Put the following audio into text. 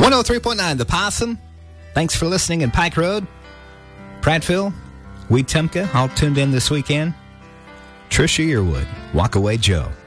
103.9 The Possum. Thanks for listening in Pike Road, Prattville, Wetumpka, all tuned in this weekend. Trisha Yearwood, Walk Away Joe.